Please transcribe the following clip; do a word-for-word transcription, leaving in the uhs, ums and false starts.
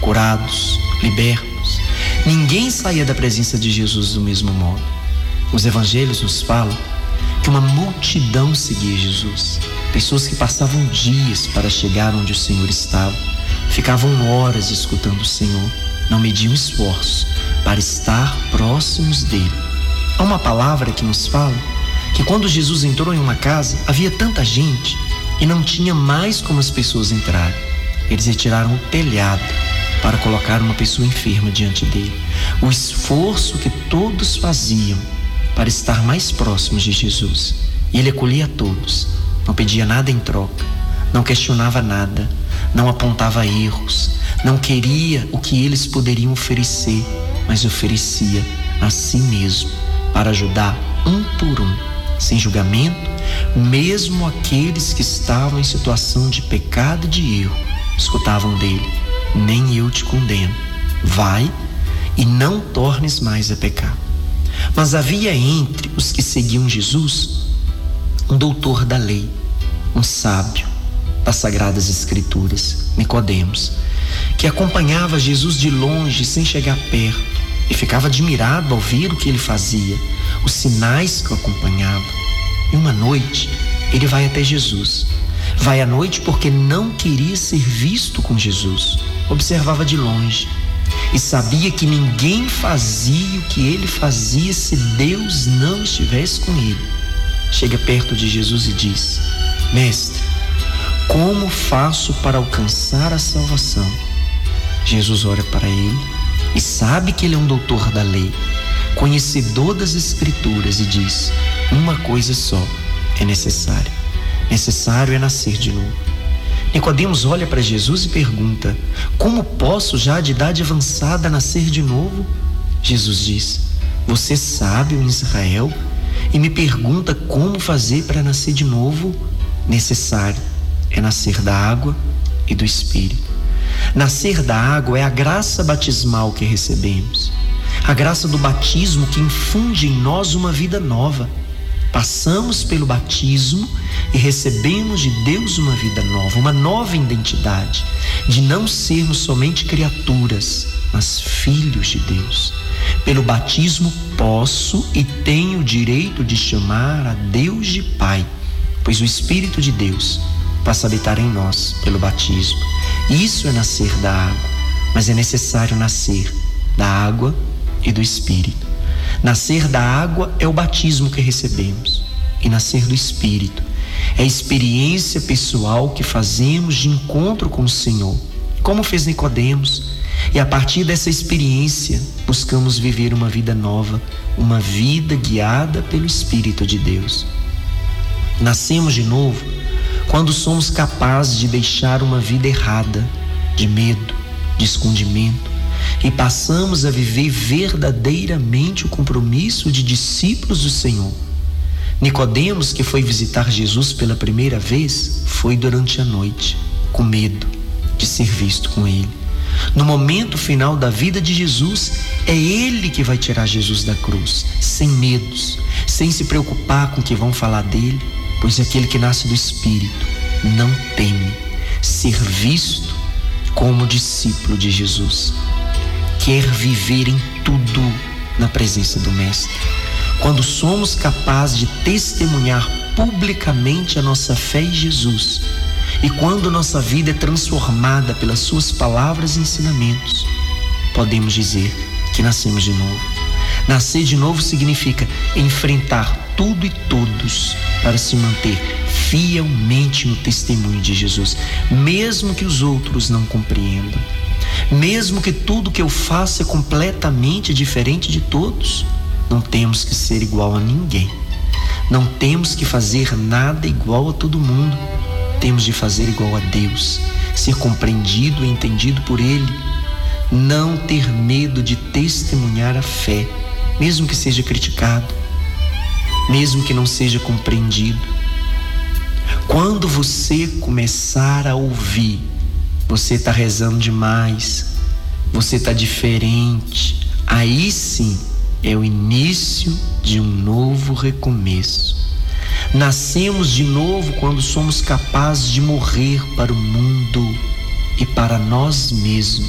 curados, libertos. Ninguém saía da presença de Jesus do mesmo modo. Os evangelhos nos falam que uma multidão seguia Jesus. Pessoas que passavam dias para chegar onde o Senhor estava, ficavam horas escutando o Senhor, não mediam esforço para estar próximos dele. Há uma palavra que nos fala que quando Jesus entrou em uma casa, havia tanta gente e não tinha mais como as pessoas entrarem. Eles retiraram o telhado para colocar uma pessoa enferma diante dele. O esforço que todos faziam para estar mais próximos de Jesus. E ele acolhia a todos, não pedia nada em troca, não questionava nada, não apontava erros, não queria o que eles poderiam oferecer, mas oferecia a si mesmo para ajudar um por um, sem julgamento. Mesmo aqueles que estavam em situação de pecado e de erro escutavam dele: nem eu te condeno, vai e não tornes mais a pecar. Mas havia entre os que seguiam Jesus um doutor da lei, um sábio das Sagradas Escrituras, Nicodemos, que acompanhava Jesus de longe sem chegar perto e ficava admirado ao ver o que ele fazia, os sinais que o acompanhavam. E uma noite ele vai até Jesus. Vai à noite porque não queria ser visto com Jesus. Observava de longe e sabia que ninguém fazia o que ele fazia se Deus não estivesse com ele. Chega perto de Jesus e diz: Mestre, como faço para alcançar a salvação? Jesus olha para ele e sabe que ele é um doutor da lei, conhecedor das Escrituras, e diz: uma coisa só é necessária. Necessário é nascer de novo. Nicodemos olha para Jesus e pergunta: como posso, já de idade avançada, nascer de novo? Jesus diz: você sabe em Israel e me pergunta como fazer para nascer de novo? Necessário é nascer da água e do Espírito. Nascer da água é a graça batismal que recebemos, a graça do batismo que infunde em nós uma vida nova. Passamos pelo batismo e recebemos de Deus uma vida nova, uma nova identidade, de não sermos somente criaturas, mas filhos de Deus. Pelo batismo posso e tenho o direito de chamar a Deus de Pai, pois o Espírito de Deus passa a habitar em nós pelo batismo. Isso é nascer da água, mas é necessário nascer da água e do Espírito. Nascer da água é o batismo que recebemos, e nascer do Espírito é a experiência pessoal que fazemos de encontro com o Senhor, como fez Nicodemos, e a partir dessa experiência buscamos viver uma vida nova, uma vida guiada pelo Espírito de Deus. Nascemos de novo quando somos capazes de deixar uma vida errada, de medo, de escondimento, e passamos a viver verdadeiramente o compromisso de discípulos do Senhor. Nicodemos, que foi visitar Jesus pela primeira vez, foi durante a noite, com medo de ser visto com ele. No momento final da vida de Jesus, é ele que vai tirar Jesus da cruz, sem medos, sem se preocupar com o que vão falar dele, pois aquele que nasce do Espírito não teme ser visto como discípulo de Jesus. Quer viver em tudo na presença do Mestre. Quando somos capazes de testemunhar publicamente a nossa fé em Jesus, e quando nossa vida é transformada pelas suas palavras e ensinamentos, podemos dizer que nascemos de novo. Nascer de novo significa enfrentar tudo e todos para se manter fielmente no testemunho de Jesus, mesmo que os outros não compreendam. Mesmo que tudo que eu faça é completamente diferente de todos, não temos que ser igual a ninguém. Não temos que fazer nada igual a todo mundo. Temos de fazer igual a Deus, ser compreendido e entendido por Ele. Não ter medo de testemunhar a fé, mesmo que seja criticado, mesmo que não seja compreendido. Quando você começar a ouvir: você está rezando demais, você está diferente, aí sim é o início de um novo recomeço. Nascemos de novo quando somos capazes de morrer para o mundo e para nós mesmos.